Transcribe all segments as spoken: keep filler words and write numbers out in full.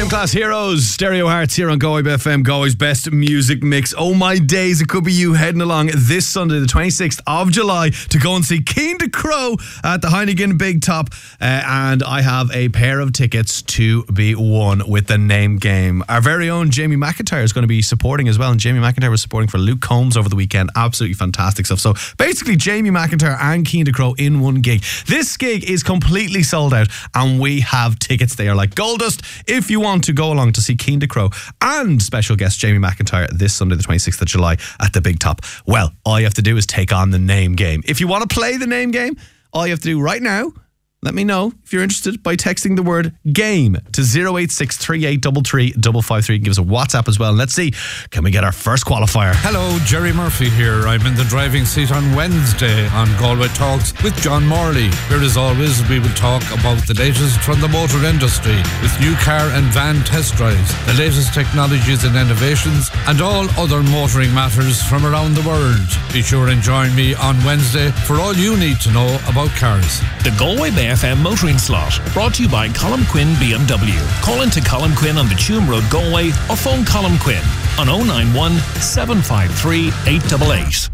Gym Class Heroes, Stereo Hearts here on Galway F M, Galway's best music mix. Oh my days, it could be you heading along this Sunday, the twenty-sixth of July, to go and see Keen to Crow at the Heineken Big Top. Uh, and I have a pair of tickets to be won with the name game. Our very own Jamie McIntyre is going to be supporting as well. And Jamie McIntyre was supporting for Luke Combs over the weekend. Absolutely fantastic stuff. So basically, Jamie McIntyre and Keen to Crow in one gig. This gig is completely sold out, and we have tickets. They are like gold dust if you want to go along to see Keen to Crow and special guest Jamie McIntyre this Sunday the twenty-sixth of July at the Big Top. Well, all you have to do is take on the name game. If you want to play the name game, all you have to do right now, let me know if you're interested by texting the word GAME to zero eight six three eight three three five five three. Give us a WhatsApp as well. And let's see, can we get our first qualifier? Hello, Jerry Murphy here. I'm in the driving seat on Wednesday on Galway Talks with John Morley, where as always we will talk about the latest from the motor industry with new car and van test drives, the latest technologies and innovations, and all other motoring matters from around the world. Be sure and join me on Wednesday for all you need to know about cars. The Galway Bay F M motoring slot, brought to you by Colin Quinn B M W. Call into Colin Quinn on the Tuam Road, Galway, or phone Colin Quinn on oh nine one, seven five three, eight eight eight.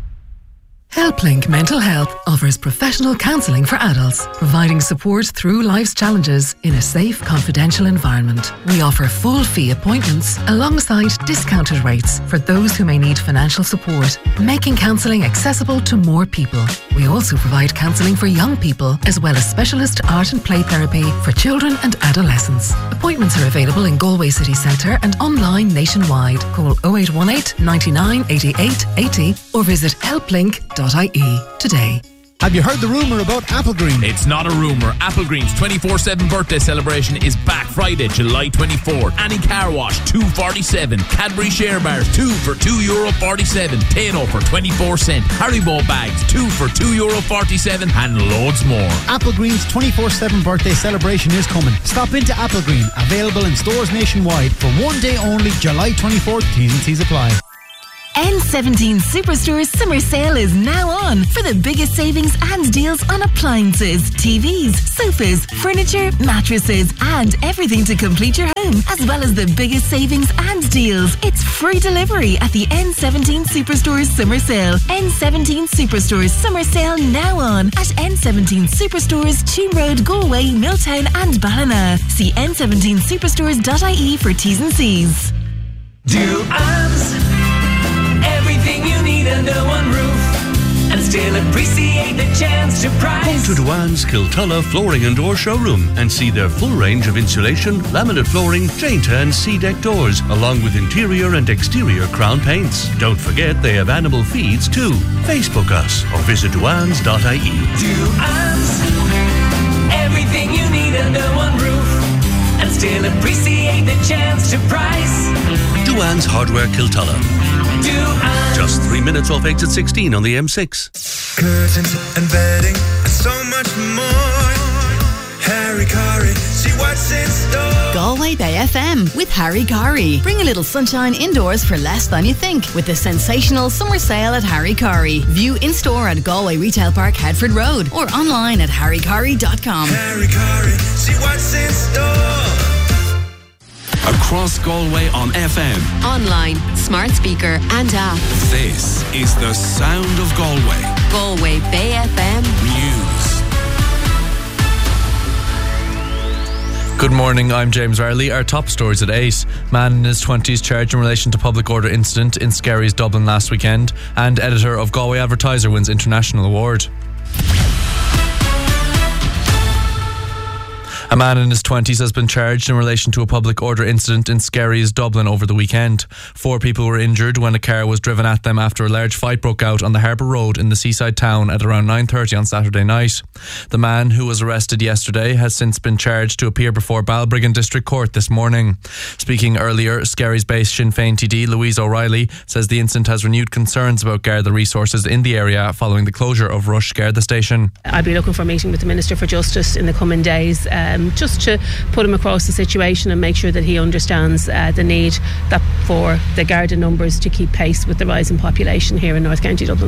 HelpLink Mental Health offers professional counselling for adults, providing support through life's challenges in a safe, confidential environment. We offer full fee appointments alongside discounted rates for those who may need financial support, making counselling accessible to more people. We also provide counselling for young people, as well as specialist art and play therapy for children and adolescents. Appointments are available in Galway City Centre and online nationwide. Call oh eight one eight, nine nine, eight eight eight oh or visit helplink dot I E today. Have you heard the rumour about Applegreen? It's not a rumour. Applegreen's twenty-four seven birthday celebration is back Friday, July twenty-fourth. Annie Car Wash, two forty-seven. Cadbury Share Bars, two for two euro forty-seven. Tano for twenty-four cent. Haribo bags, two for two euro forty-seven. And loads more. Applegreen's twenty-four seven birthday celebration is coming. Stop into Applegreen, available in stores nationwide for one day only, July twenty-fourth. T's and C's apply. N seventeen Superstore's summer sale is now on for the biggest savings and deals on appliances, T Vs, sofas, furniture, mattresses, and everything to complete your home, as well as the biggest savings and deals. It's free delivery at the N seventeen Superstore's summer sale. N seventeen Superstore's summer sale now on at N seventeen Superstores, Tuam Road, Galway, Milltown, and Ballina. See n seventeen superstores dot I E for T's and C's. Duans. Everything you need under one roof, and still appreciate the chance to price. Go to Duans Kiltulla Flooring and Door Showroom and see their full range of insulation, laminate flooring, Jainta and C-deck doors, along with interior and exterior crown paints. Don't forget they have animal feeds too. Facebook us or visit duans dot I E. Duans, everything you need under one roof, and still appreciate the chance to price. Duans Hardware Kiltulla. Duans. Just three minutes off exit sixteen on the M six. Curtains and bedding and so much more. Harry Curry, see what's in store. Galway Bay F M with Harry Curry. Bring a little sunshine indoors for less than you think with the sensational summer sale at Harry Curry. View in store at Galway Retail Park, Headford Road, or online at harry curry dot com. Harry Curry, see what's in store. Across Galway on F M, online, smart speaker and app. This is the sound of Galway. Galway Bay F M News. Good morning, I'm James Riley. Our top stories at eight. Man in his twenties charged in relation to public order incident in Skerries, Dublin last weekend, and editor of Galway Advertiser wins international award. A man in his twenties has been charged in relation to a public order incident in Skerries, Dublin over the weekend. Four people were injured when a car was driven at them after a large fight broke out on the Harbour Road in the seaside town at around nine thirty on Saturday night. The man, who was arrested yesterday, has since been charged to appear before Balbriggan District Court this morning. Speaking earlier, Skerries-based Sinn Féin T D Louise O'Reilly says the incident has renewed concerns about Garda resources in the area following the closure of Rush Garda Station. I'll be looking for a meeting with the Minister for Justice in the coming days. Um, just to put him across the situation and make sure that he understands uh, the need that for the Garda numbers to keep pace with the rise in population here in North County Dublin.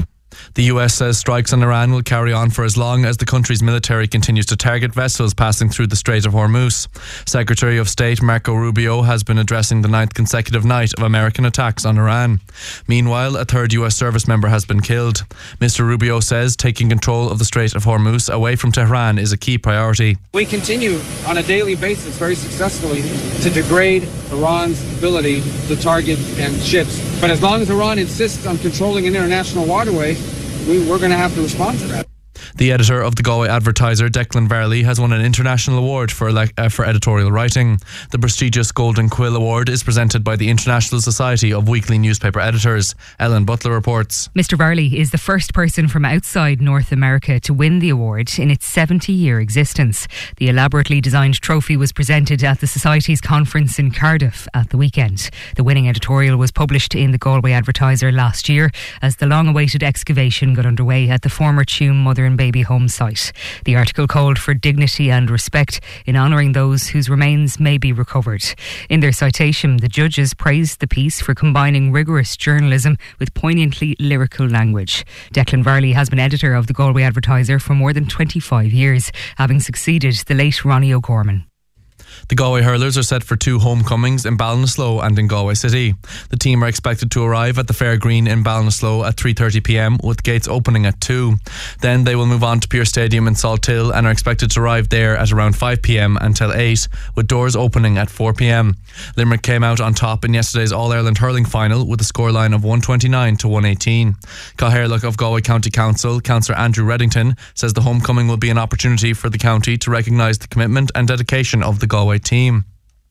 The U S says strikes on Iran will carry on for as long as the country's military continues to target vessels passing through the Strait of Hormuz. Secretary of State Marco Rubio has been addressing the ninth consecutive night of American attacks on Iran. Meanwhile, a third U S service member has been killed. Mister Rubio says taking control of the Strait of Hormuz away from Tehran is a key priority. We continue on a daily basis very successfully to degrade Iran's ability to target and ships. But as long as Iran insists on controlling an international waterway, We, we're going to have to respond to that. The editor of the Galway Advertiser, Declan Varley, has won an international award for elec- uh, for editorial writing. The prestigious Golden Quill Award is presented by the International Society of Weekly Newspaper Editors. Ellen Butler reports. Mister Varley is the first person from outside North America to win the award in its seventy-year existence. The elaborately designed trophy was presented at the Society's conference in Cardiff at the weekend. The winning editorial was published in the Galway Advertiser last year as the long-awaited excavation got underway at the former Tuam Mother and Baby Home site. The article called for dignity and respect in honouring those whose remains may be recovered. In their citation, the judges praised the piece for combining rigorous journalism with poignantly lyrical language. Declan Varley has been editor of the Galway Advertiser for more than twenty-five years, having succeeded the late Ronnie O'Gorman. The Galway hurlers are set for two homecomings in Ballinasloe and in Galway City. The team are expected to arrive at the Fair Green in Ballinasloe at three thirty p m with gates opening at two. Then they will move on to Pearse Stadium in Salthill and are expected to arrive there at around five p m until eight, with doors opening at four p m. Limerick came out on top in yesterday's All-Ireland hurling final with a scoreline of one twenty-nine to one eighteen. Cathaoirleach of Galway County Council, Councillor Andrew Reddington, says the homecoming will be an opportunity for the county to recognise the commitment and dedication of the Galway team.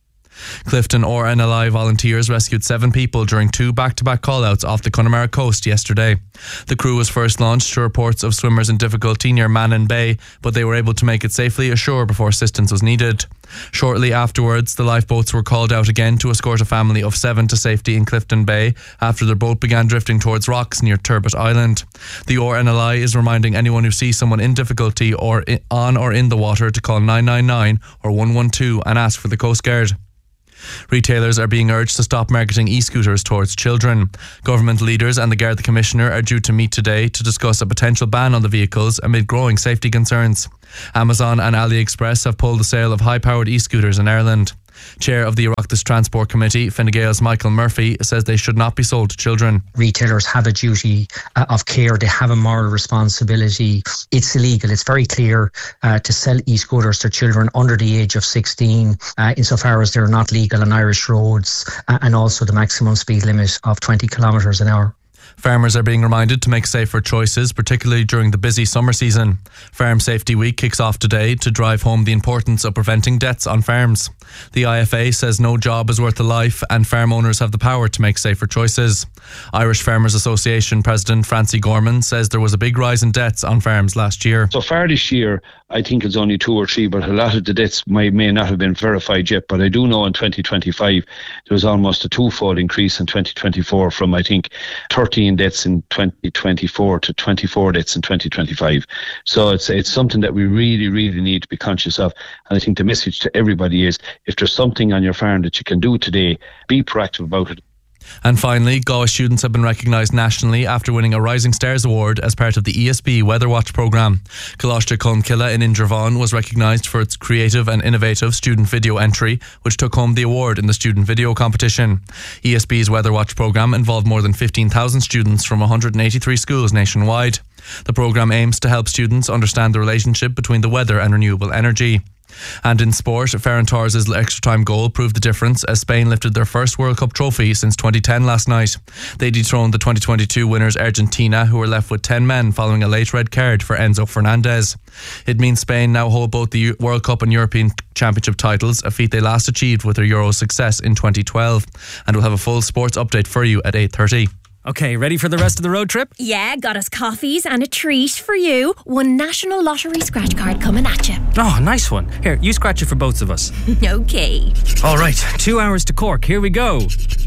Clifton R N L I volunteers rescued seven people during two back-to-back call-outs off the Connemara coast yesterday. The crew was first launched to reports of swimmers in difficulty near Mannin Bay, but they were able to make it safely ashore before assistance was needed. Shortly afterwards, the lifeboats were called out again to escort a family of seven to safety in Clifton Bay after their boat began drifting towards rocks near Turbot Island. The R N L I is reminding anyone who sees someone in difficulty or in, on or in the water to call nine nine nine or one one two and ask for the Coast Guard. Retailers are being urged to stop marketing e-scooters towards children. Government leaders and the Garda Commissioner are due to meet today to discuss a potential ban on the vehicles amid growing safety concerns. Amazon and AliExpress have pulled the sale of high-powered e-scooters in Ireland. Chair of the Oireachtas Transport Committee, Fine Gael's Michael Murphy, says they should not be sold to children. Retailers have a duty uh, of care. They have a moral responsibility. It's illegal. It's very clear uh, to sell e-scooters to children under the age of sixteen, uh, insofar as they're not legal on Irish roads, uh, and also the maximum speed limit of twenty kilometres an hour. Farmers are being reminded to make safer choices, particularly during the busy summer season. Farm Safety Week kicks off today to drive home the importance of preventing deaths on farms. The I F A says no job is worth a life and farm owners have the power to make safer choices. Irish Farmers Association President Francie Gorman says there was a big rise in deaths on farms last year. So far this year, I think it's only two or three, but a lot of the deaths may, may not have been verified yet. But I do know in twenty twenty-five, there was almost a twofold increase in twenty twenty-four from, I think, thirteen deaths in twenty twenty-four to twenty-four deaths in twenty twenty-five. So it's it's something that we really, really need to be conscious of. And I think the message to everybody is, if there's something on your farm that you can do today, be proactive about it. And finally, Galway students have been recognised nationally after winning a Rising Stars Award as part of the E S B Weather Watch programme. Coláiste Colmcille in Indravaughan was recognised for its creative and innovative student video entry, which took home the award in the student video competition. E S B's Weather Watch programme involved more than fifteen thousand students from one hundred eighty-three schools nationwide. The programme aims to help students understand the relationship between the weather and renewable energy. And in sport, Ferran Torres' extra-time goal proved the difference as Spain lifted their first World Cup trophy since twenty ten last night. They dethroned the twenty twenty-two winners Argentina, who were left with ten men following a late red card for Enzo Fernandez. It means Spain now hold both the World Cup and European Championship titles, a feat they last achieved with their Euro success in twenty twelve. And we'll have a full sports update for you at eight thirty. Okay, ready for the rest of the road trip? Yeah, got us coffees and a treat for you. One National Lottery scratch card coming at you. Oh, nice one. Here, you scratch it for both of us. Okay. All right, two hours to Cork. Here we go.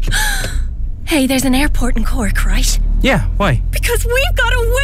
Hey, there's an airport in Cork, right? Yeah, why? Because we've got a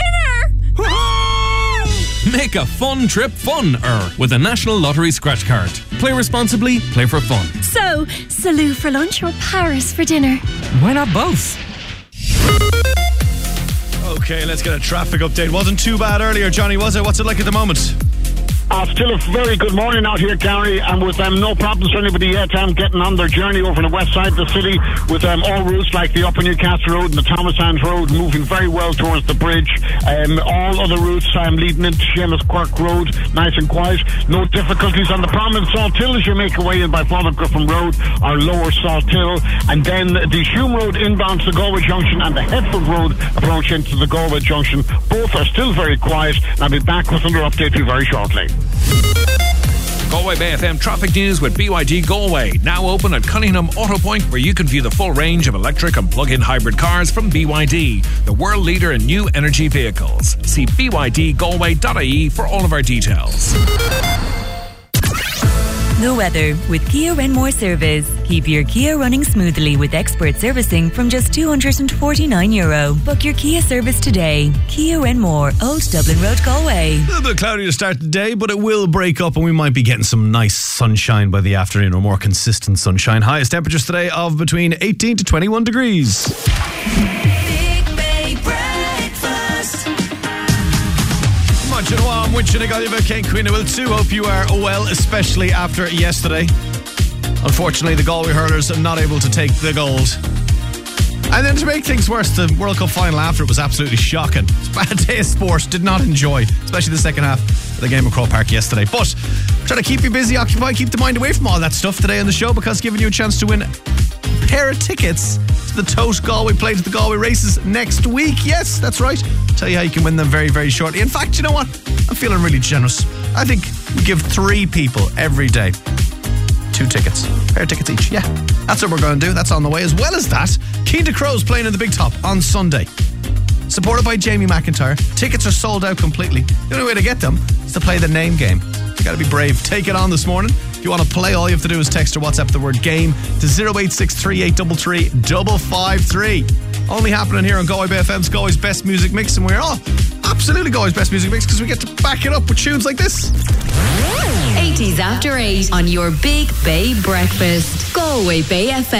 winner! Make a fun trip fun-er with a National Lottery scratch card. Play responsibly, play for fun. So, Salou for lunch or Paris for dinner? Why not both? Okay. Okay, let's get a traffic update. Wasn't too bad earlier, Johnny, was it? What's it like at the moment? Uh, still a very good morning out here, Gary, and with um, no problems for anybody yet um, getting on their journey over the west side of the city, with um, all routes like the Upper Newcastle Road and the Thomas Sands Road moving very well towards the bridge. Um, all other routes um, leading into Seamus Quirk Road, nice and quiet. No difficulties on the prominent Salt Hill as you make your way in by Father Griffin Road or Lower Salt Hill, and then the Hume Road inbound to Galway Junction and the Headford Road approach into the Galway Junction. Both are still very quiet, and I'll be back with another update to you very shortly. Galway Bay F M traffic news with B Y D Galway. Now open at Cunningham Auto Point, where you can view the full range of electric and plug-in hybrid cars from B Y D, the world leader in new energy vehicles. See b y d galway dot i e for all of our details. The weather with Kia Renmore Service. Keep your Kia running smoothly with expert servicing from just two hundred forty-nine euro. Book your Kia service today. Kia Renmore, Old Dublin Road, Galway. A little bit cloudy to start the day, but it will break up and we might be getting some nice sunshine by the afternoon, or more consistent sunshine. Highest temperatures today of between eighteen to twenty-one degrees. You know what, I'm wishing I got you about Kane Queen. I will too. Hope you are well, especially after yesterday. Unfortunately, the Galway hurlers are not able to take the gold. And then to make things worse, the World Cup final after it was absolutely shocking. It's a bad day of sport. Did not enjoy, especially the second half of the game at Croke Park yesterday. But trying to keep you busy, occupied, keep the mind away from all that stuff today on the show, because giving you a chance to win a pair of tickets to the Tote Galway Play to the Galway races next week. Yes, that's right. I'll tell you how you can win them very, very shortly. In fact, you know what? I'm feeling really generous. I think we give three people every day two tickets. A pair of tickets each. Yeah, that's what we're going to do. That's on the way. As well as that, Keen to Crow's playing in the Big Top on Sunday. Supported by Jamie McIntyre. Tickets are sold out completely. The only way to get them is to play the name game. You got to be brave. Take it on this morning. If you want to play, all you have to do is text or WhatsApp the word game to zero eight six three eight three three five five three. Only happening here on Galway Bay F M's Galway's Best Music Mix, and we're all absolutely Galway's Best Music Mix because we get to back it up with tunes like this. eighties After eight on your Big Bay Breakfast. Galway Bay F M.